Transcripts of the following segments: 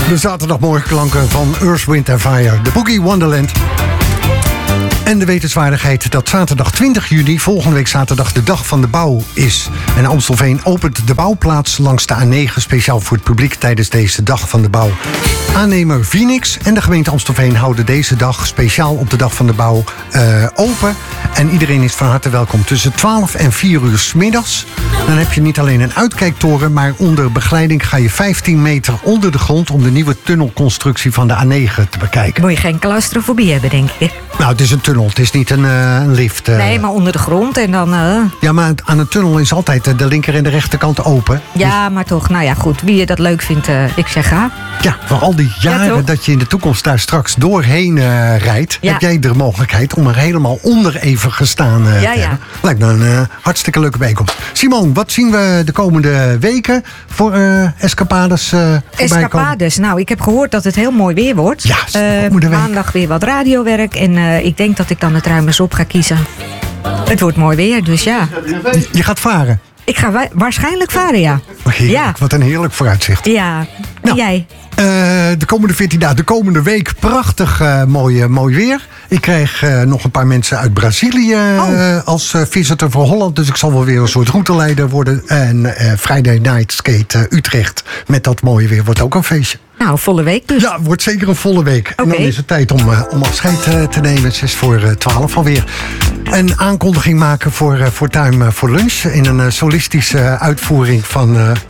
De zaterdagmorgenklanken van Earth, Wind & Fire, de Boogie Wonderland. En de wetenswaardigheid dat zaterdag 20 juni, volgende week zaterdag, de dag van de bouw is. En Amstelveen opent de bouwplaats langs de A9 speciaal voor het publiek tijdens deze dag van de bouw. Aannemer Phoenix en de gemeente Amstelveen houden deze dag speciaal op de dag van de bouw open. En iedereen is van harte welkom tussen 12 en 4 uur 's middags. Dan heb je niet alleen een uitkijktoren, maar onder begeleiding ga je 15 meter onder de grond om de nieuwe tunnelconstructie van de A9 te bekijken. Moet je geen claustrofobie hebben, denk ik. Nou, het is een tunnel, het is niet een lift. Nee, maar onder de grond en dan... Ja, maar aan een tunnel is altijd de linker en de rechterkant open. Ja, maar toch, nou ja, goed. Wie je dat leuk vindt, ik zeg ga. Ja, voor al die jaren dat je in de toekomst daar straks doorheen rijdt... heb jij de mogelijkheid om er helemaal onder even gestaan te hebben. Lijkt me een hartstikke leuke bijeenkomst. Simon, wat zien we de komende weken voor escapades? Escapades? Nou, ik heb gehoord dat het heel mooi weer wordt. Ja, maandag weer wat radiowerk. En ik denk dat ik dan het ruim eens op ga kiezen. Het wordt mooi weer, dus ja. Je gaat varen? Ik ga waarschijnlijk varen, ja. Heerlijk, wat een heerlijk vooruitzicht. Ja, en jij? De komende 14 dagen, de komende week prachtig mooi weer. Ik krijg nog een paar mensen uit Brazilië als visitor voor Holland. Dus ik zal wel weer een soort routeleider worden. En Friday Night Skate Utrecht met dat mooie weer wordt ook een feestje. Nou, volle week dus. Ja, wordt zeker een volle week. Okay. En dan is het tijd om afscheid te nemen. Het is voor 12 alweer. Een aankondiging maken voor Time for Lunch. In een solistische uitvoering van...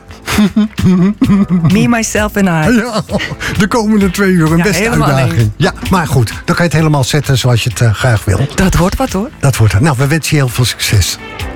Me, Myself and I. Ja, de komende 2 uur een beste uitdaging. Alleen. Ja, maar goed, dan kan je het helemaal zetten zoals je het graag wil. Dat wordt wat hoor. Dat wordt het. Nou, we wensen je heel veel succes.